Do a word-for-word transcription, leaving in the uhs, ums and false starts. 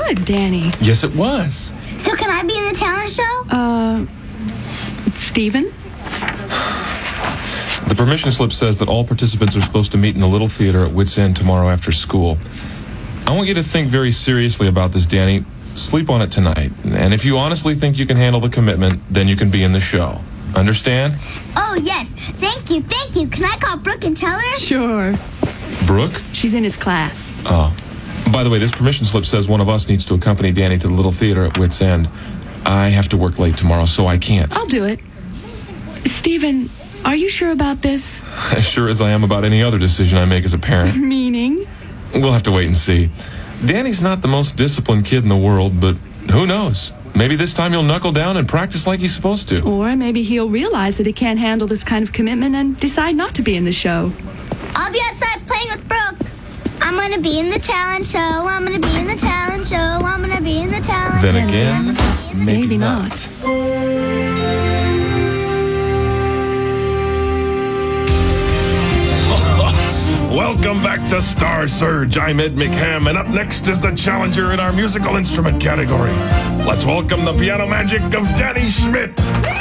good, Danny. Yes, it was. So can I be in the talent show? Uh, Stephen? The permission slip says that all participants are supposed to meet in the Little Theater at Wits End tomorrow after school. I want you to think very seriously about this, Danny. Sleep on it tonight. And if you honestly think you can handle the commitment, then you can be in the show. Understand? Oh, yes. Thank you, thank you. Can I call Brooke and tell her? Sure. Brooke? She's in his class. Oh. By the way, this permission slip says one of us needs to accompany Danny to the Little Theater at Wits End. I have to work late tomorrow, so I can't. I'll do it. Stephen, are you sure about this? As sure as I am about any other decision I make as a parent. Meaning? We'll have to wait and see. Danny's not the most disciplined kid in the world, but who knows? Maybe this time he'll knuckle down and practice like he's supposed to. Or maybe he'll realize that he can't handle this kind of commitment and decide not to be in the show. I'll be outside playing with Brooke. I'm going to be in the talent show. I'm going to be in the talent show. I'm going to be in the talent Then show. again, maybe, Maybe not. not. Welcome back to Star Surge. I'm Ed McHam, and up next is the challenger in our musical instrument category. Let's welcome the piano magic of Danny Schmidt.